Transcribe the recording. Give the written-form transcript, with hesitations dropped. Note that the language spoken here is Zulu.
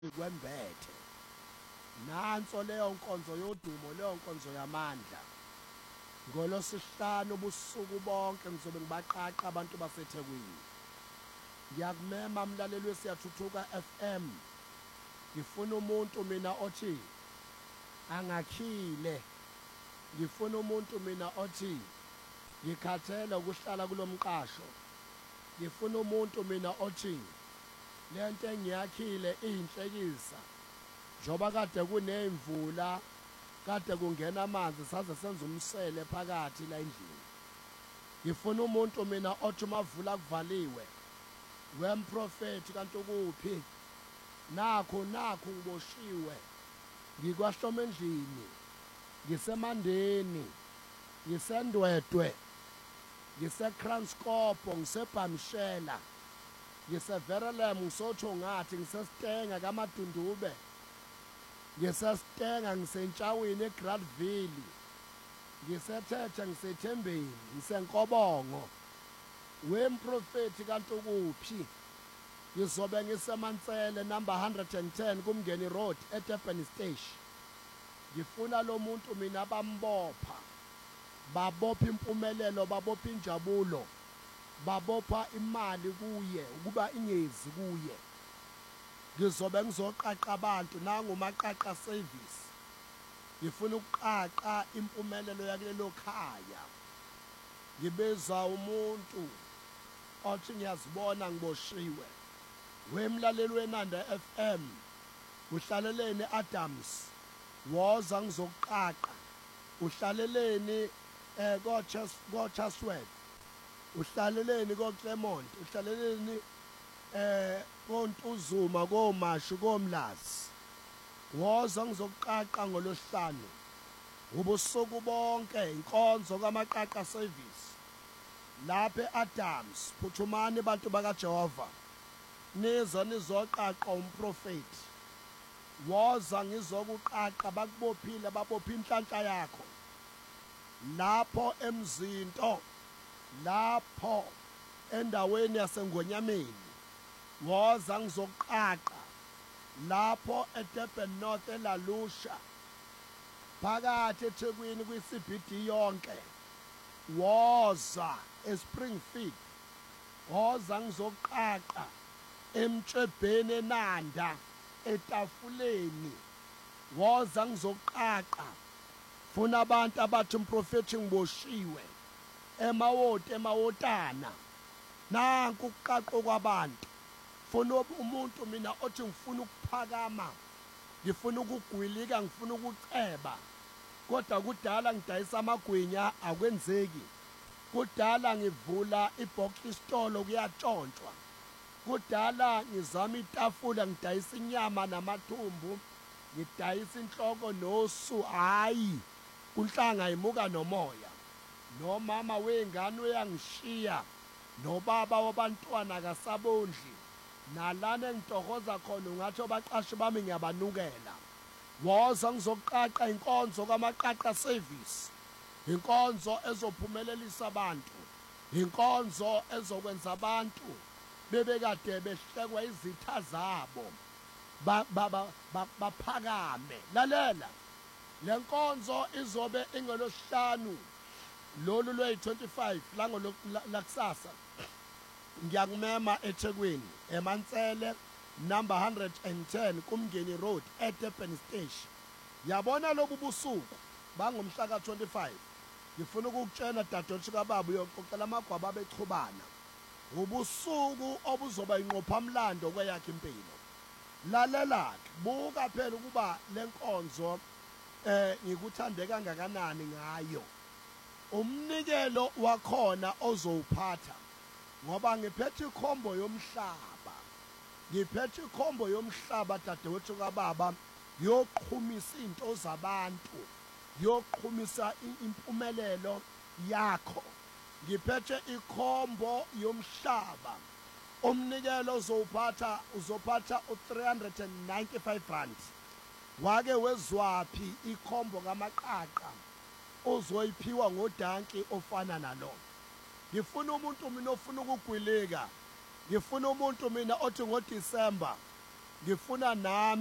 kwembethe nanso leyo nkonzo yodumo leyo nkonzo yamandla ngolosihlanu ubusuku bonke ngizobe ngibaqaqa abantu baseThekwini. Ngiyakumema mlaleli wesiyathuthuka FM, ngifuna umuntu mina othi angakhile, ngifuna umuntu mina othi ngikhathele ukuhlala kulomqasho, ngifuna umuntu mina othi lento engiyakhile inhlekisa njoba kade kunemvula kade kungena amanzi saze senza umsele phakathi la endlini. Ngifuna umuntu mina othi mavula kuvaliwe wemprofeti kanti ukuphi nakho ngiboshiwe ngikwahloma endlini ngisemandeni ngisendwedwe ngiseKranskop ngisebhamshela ngiseVerelem ngisotho ngathi ngisesitenga kaMadundube ngisesitenga ngisentshawini eGradville ngisethethe ngisethembeni ngisenkobongo wemprofeti kanti ukuphi ngizobe ngisemansele number 110 kumngeni road eDurban station. Ngifuna lo muntu mina bambopha babopha impumelelo babopha injabulo babopha imali kuye ukuba ingezi kuye. Ngizobe ngizoqaqa abantu nangumaqaqa service, ngifuna ukuqaqa impumelelo yakulelo khaya. Ngibeza umuntu othi ngiyazibona ngiboshiwe wemlaleli weNanda FM uhlaleleni Adams woza ngizoqaqa uhlaleleni koChaswell uhlaleleni koClermont uhlaleleni koNtuzuma koMashu koMlazi woza ngizoqaqa ngolosihlanu ubusuku bonke inkonzo kamaqaqa service lapha eAdams. Phuthumani bantu bakaJehova niza nizoqaqa umprofeti woza ngizokuqaqa bakubophile babopha inhlanhla yakho lapho emzinto lapho endaweni yaseNgonyameni woza ngizoqaqa lapho eDurban North eLalusha phakathi eThekwini kwiCBD yonke woza eSpringfield woza ngizoqaqa eMtshebheni eNanda etafuleni woza ngizoqaqa funa abantu abathi umprofeti ngiboshiwe emawotana nanku ukuqaqo kwabantu. Funa umuntu mina othi ngifuna ukuphakama ngifuna ukugwilika ngifuna ukuceba kodwa kudala ngidayisa amagwinya akwenzeki, kudala ngivula ibhoki store kuyatshontshwa, kudala ngizama itafula ngidayisa inyama namathumbu ngidayisa inhloko nosu hayi kunhlanga imuka nomoya nomama wengane uyangishiya nobaba wabantwana kasabondli nalana engitokoza khona ungathi abaqashi bami ngiyabanukela. Woza ngizoqaqa inkonzo kamaqaqa service, inkonzo ezophumelelisa abantu, inkonzo ezokwenza abantu bebekade behlekwa izitha zabo baphakame. Lalela le nkonzo izobe ingolosihlanu lolu lwe-25 lakusasa. Ngiyakumema eThekwini eMansele number 110 kumngeni road eDurban station. Yabona lobu busuku bangomhla ka-25 ngifuna ukukutshela dadothu kababa uyoxoxela amagwaba bechubana ubusuku obuzoba inqophamlando kweyakhe impilo. Lalela-ke buka phela ukuba le nkonzo ngikuthande kangakanani ngayo, umnikelo wakhona ozowuphatha ngoba ngiphethe ikhombo yomhlaba, ngiphethe ikhombo yomhlaba dadewethu kababa yoqhumisa into zabantu, yoqhumisa impumelelo yakho. Ngiphethe ikhombo yomhlaba, umnikelo uzophatha u395 rand. Wake wezwaphi ikhombo kamaqaqa uzoyiphiwa ngodanki ofana nalo. Ngifuna umuntu mina ofuna ukugwilika, ngifuna umuntu mina othi ngoDisemba ngifuna nami